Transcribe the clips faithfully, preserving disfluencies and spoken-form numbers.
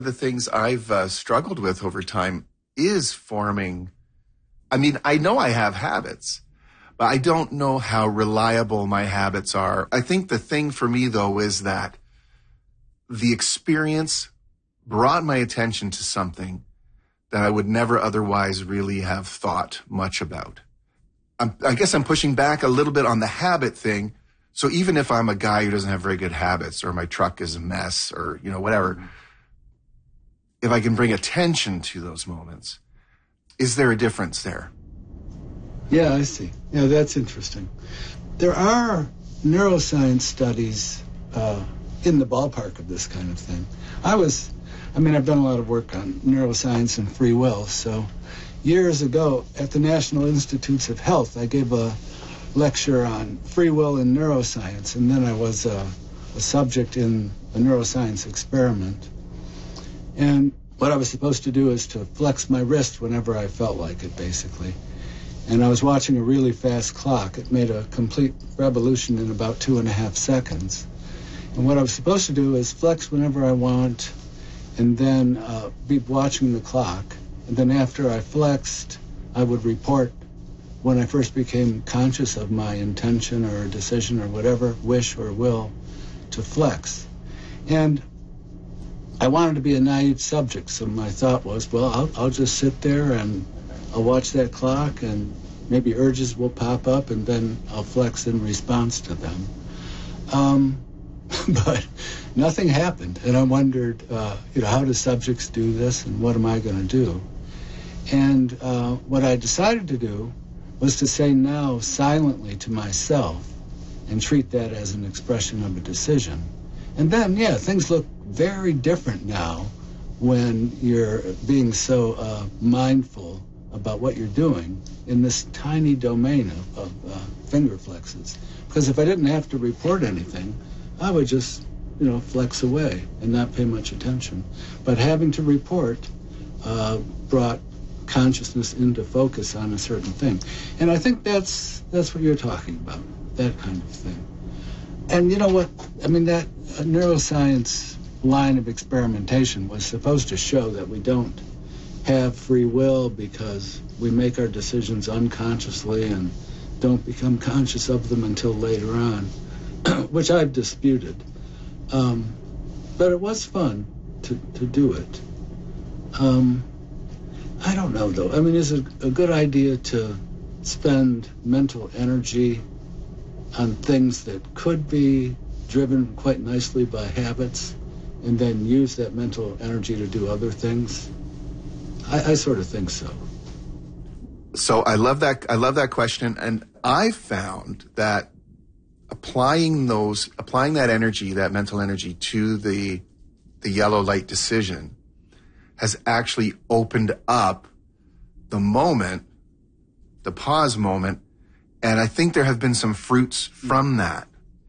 The things I've uh, struggled with over time is forming. I mean, I know I have habits, but I don't know how reliable my habits are. I think the thing for me, though, is that the experience brought my attention to something that I would never otherwise really have thought much about. I'm, I guess I'm pushing back a little bit on the habit thing. So even if I'm a guy who doesn't have very good habits, or my truck is a mess, or, you know, whatever, if I can bring attention to those moments, is there a difference there? Yeah, I see. Yeah, that's interesting. There are neuroscience studies uh, in the ballpark of this kind of thing. I was, I mean, I've done a lot of work on neuroscience and free will. So years ago at the National Institutes of Health, I gave a lecture on free will and neuroscience, and then I was a, a subject in a neuroscience experiment. And what I was supposed to do is to flex my wrist whenever I felt like it, basically. And I was watching a really fast clock. It made a complete revolution in about two and a half seconds. And what I was supposed to do is flex whenever I want, and then uh, be watching the clock. And then after I flexed, I would report when I first became conscious of my intention or decision or whatever, wish or will, to flex. And I wanted to be a naive subject, so my thought was, well, I'll, I'll just sit there and I'll watch that clock, and maybe urges will pop up, and then I'll flex in response to them. Um, but nothing happened, and I wondered, uh, you know, how do subjects do this, and what am I going to do? And uh, what I decided to do was to say now silently to myself and treat that as an expression of a decision. And then, yeah, things look very different now when you're being so uh, mindful about what you're doing in this tiny domain of, of uh, finger flexes. Because if I didn't have to report anything, I would just, you know, flex away and not pay much attention. But having to report uh, brought consciousness into focus on a certain thing. And I think that's that's what you're talking about, that kind of thing. And you know what? I mean, that uh, neuroscience line of experimentation was supposed to show that we don't have free will because we make our decisions unconsciously and don't become conscious of them until later on, which I've disputed. Um, but it was fun to, to do it. Um, I don't know, though. I mean, is it a good idea to spend mental energy on things that could be driven quite nicely by habits and then use that mental energy to do other things? I, I sort of think so. So I love that. I love that question. And I found that applying those, applying that energy, that mental energy to the, the yellow light decision has actually opened up the moment, the pause moment. And I think there have been some fruits from that.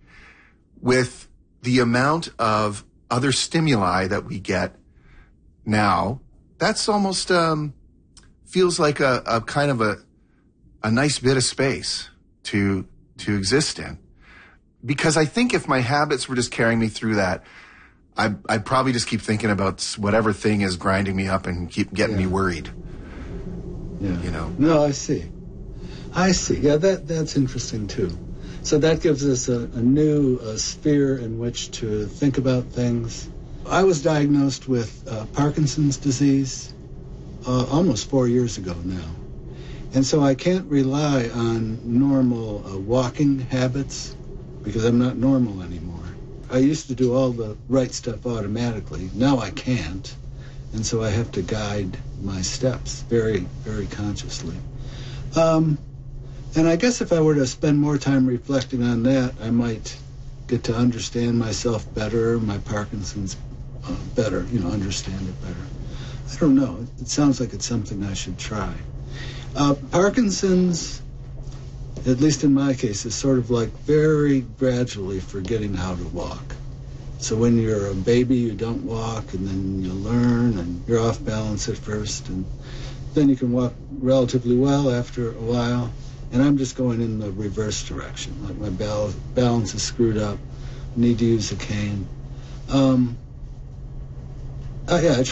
With the amount of other stimuli that we get now, that's almost um, feels like a, a kind of a a nice bit of space to to exist in. Because I think if my habits were just carrying me through that, I, I'd probably just keep thinking about whatever thing is grinding me up and keep getting yeah. me worried. Yeah. You know. No, I see. I see. Yeah, that that's interesting too. So that gives us a, a new uh, sphere in which to think about things. I was diagnosed with uh, Parkinson's disease uh, almost four years ago now. And so I can't rely on normal uh, walking habits because I'm not normal anymore. I used to do all the right stuff automatically. Now I can't. And so I have to guide my steps very, very consciously. Um, And I guess if I were to spend more time reflecting on that, I might get to understand myself better, my Parkinson's uh, better, you know, understand it better. I don't know. It sounds like it's something I should try. Uh, Parkinson's, at least in my case, is sort of like very gradually forgetting how to walk. So when you're a baby, you don't walk, and then you learn, and you're off balance at first, and then you can walk relatively well after a while. And I'm just going in the reverse direction. Like my bal- balance is screwed up, need to use a cane. Um, Uh, yeah, I